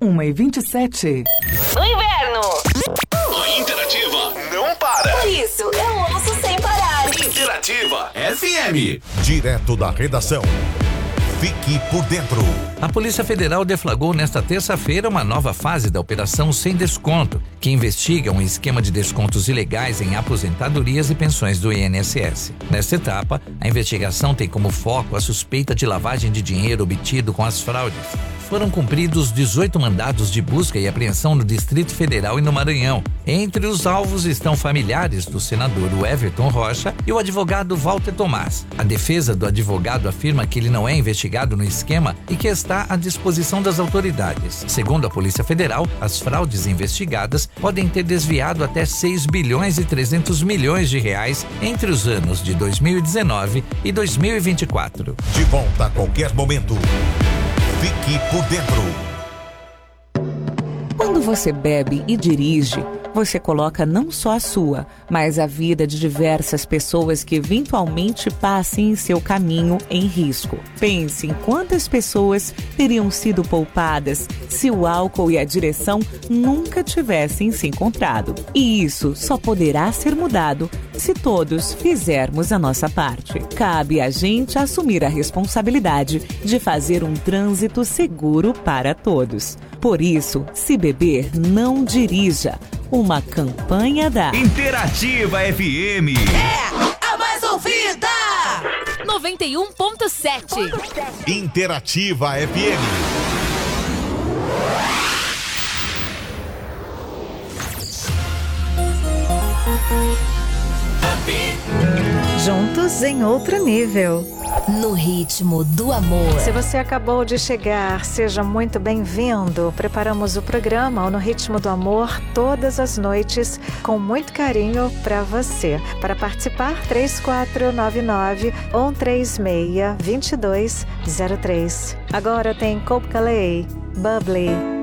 1h27. No inverno, A Interativa não para. por isso eu ouço sem parar. Interativa FM. Direto da redação. Fique por dentro. A Polícia Federal deflagrou nesta terça-feira uma nova fase da Operação Sem Desconto, que investiga um esquema de descontos ilegais em aposentadorias e pensões do INSS. Nesta etapa, a investigação tem como foco a suspeita de lavagem de dinheiro obtido com as fraudes. Foram cumpridos 18 mandados de busca e apreensão no Distrito Federal e no Maranhão. Entre os alvos estão familiares do senador Everton Rocha e o advogado Walter Tomás. A defesa do advogado afirma que ele não é investigado no esquema e que está à disposição das autoridades. Segundo a Polícia Federal, as fraudes investigadas podem ter desviado até 6 bilhões e 300 milhões de reais entre os anos de 2019 e 2024. De volta a qualquer momento. Fique por dentro. Quando você bebe e dirige, você coloca não só a sua, mas a vida de diversas pessoas que eventualmente passem em seu caminho em risco. Pense em quantas pessoas teriam sido poupadas se o álcool e a direção nunca tivessem se encontrado. E isso só poderá ser mudado se todos fizermos a nossa parte. Cabe a gente assumir a responsabilidade de fazer um trânsito seguro para todos. Por isso, se beber, não dirija. Uma campanha da Interativa FM. É a mais ouvida! 91.7. Interativa FM. Juntos em outro nível. No ritmo do amor. Se você acabou de chegar, seja muito bem-vindo. Preparamos o programa No Ritmo do Amor todas as noites com muito carinho para você. Para participar, 3499-136-2203. Agora tem Coldplay, Bubbly.